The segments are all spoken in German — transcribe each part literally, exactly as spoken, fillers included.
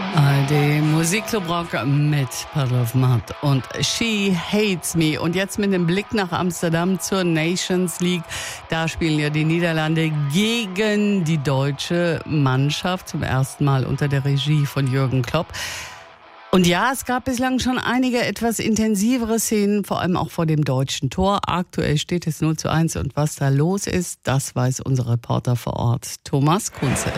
Die Musikclub Rock mit Puddle of Mud und She Hates Me. Und jetzt mit dem Blick nach Amsterdam zur Nations League. Da spielen ja die Niederlande gegen die deutsche Mannschaft zum ersten Mal unter der Regie von Jürgen Klopp. Und ja, es gab bislang schon einige etwas intensivere Szenen, vor allem auch vor dem deutschen Tor. Aktuell steht es null zu eins und was da los ist, das weiß unser Reporter vor Ort, Thomas Kunze.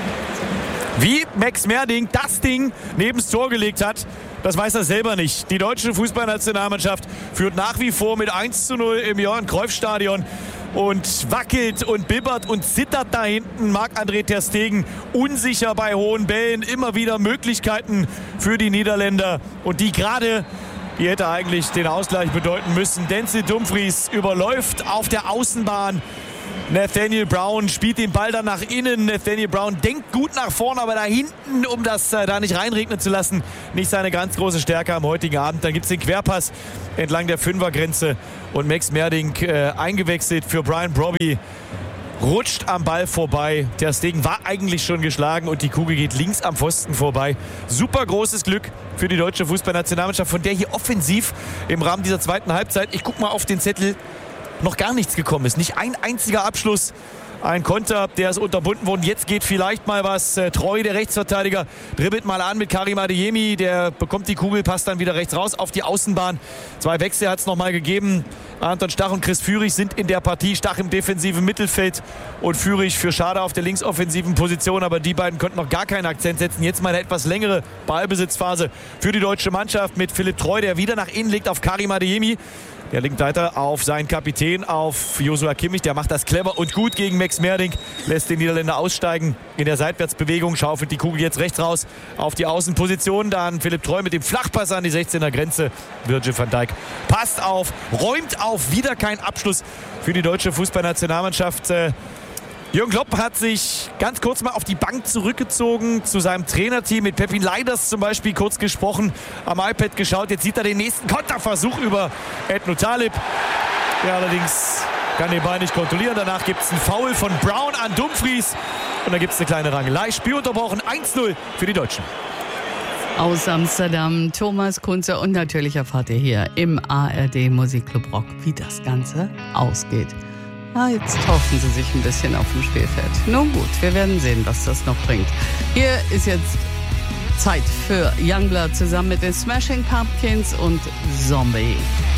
Wie Max Merding das Ding nebens Tor gelegt hat, das weiß er selber nicht. Die deutsche Fußballnationalmannschaft führt nach wie vor mit eins zu null im Johan-Cruyff-Stadion und wackelt und bibbert und zittert da hinten. Marc-André ter Stegen unsicher bei hohen Bällen, immer wieder Möglichkeiten für die Niederländer. Und die gerade, die hätte eigentlich den Ausgleich bedeuten müssen. Denzel Dumfries überläuft auf der Außenbahn Nathaniel Brown, spielt den Ball dann nach innen. Nathaniel Brown denkt gut nach vorne, aber da hinten, um das äh, da nicht reinregnen zu lassen, nicht seine ganz große Stärke am heutigen Abend. Dann gibt es den Querpass entlang der Fünfergrenze und Max Merding äh, eingewechselt für Brian Brobby. Rutscht am Ball vorbei. Ter Stegen war eigentlich schon geschlagen und die Kugel geht links am Pfosten vorbei. Super großes Glück für die deutsche Fußballnationalmannschaft, von der hier offensiv im Rahmen dieser zweiten Halbzeit, ich guck mal auf den Zettel, noch gar nichts gekommen ist. Nicht ein einziger Abschluss. Ein Konter, der ist unterbunden worden. Jetzt geht vielleicht mal was. Äh, Treu, der Rechtsverteidiger, dribbelt mal an mit Karim Adeyemi. Der bekommt die Kugel, passt dann wieder rechts raus auf die Außenbahn. Zwei Wechsel hat es noch mal gegeben. Anton Stach und Chris Führig sind in der Partie. Stach im defensiven Mittelfeld und Führig für Schade auf der linksoffensiven Position. Aber die beiden konnten noch gar keinen Akzent setzen. Jetzt mal eine etwas längere Ballbesitzphase für die deutsche Mannschaft mit Philipp Treu, der wieder nach innen legt auf Karim Adeyemi. Der linkt weiter auf seinen Kapitän, auf Joshua Kimmich. Der macht das clever und gut gegen Max Merding. Lässt den Niederländer aussteigen in der Seitwärtsbewegung. Schaufelt die Kugel jetzt rechts raus auf die Außenposition. Dann Philipp Treu mit dem Flachpass an die sechzehner Grenze. Virgil van Dijk passt auf, räumt auf. Wieder kein Abschluss für die deutsche Fußballnationalmannschaft. Äh, Jürgen Klopp hat sich ganz kurz mal auf die Bank zurückgezogen, zu seinem Trainerteam mit Pepin Leiders zum Beispiel kurz gesprochen, am iPad geschaut. Jetzt sieht er den nächsten Konterversuch über Edno Talib. Der allerdings kann den Ball nicht kontrollieren. Danach gibt es einen Foul von Brown an Dumfries. Und da gibt es eine kleine Rangelei. Spiel unterbrochen, eins null für die Deutschen. Aus Amsterdam, Thomas Kunze. Und natürlich erfahrt ihr hier im A R D Musikclub Rock, wie das Ganze ausgeht. Ah, jetzt taufen sie sich ein bisschen auf dem Spielfeld. Nun gut, wir werden sehen, was das noch bringt. Hier ist jetzt Zeit für Youngblood zusammen mit den Smashing Pumpkins und Zombie.